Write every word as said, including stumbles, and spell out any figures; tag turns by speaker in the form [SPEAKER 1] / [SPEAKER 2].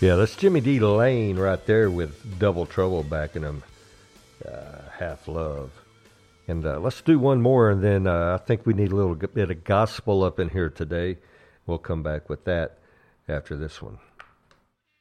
[SPEAKER 1] Yeah, that's Jimmy D. Lane right there with Double Trouble backing him. Uh, Half Love. And uh, let's do one more, and then uh, I think we need a little bit of gospel up in here today. We'll come back with that after this one.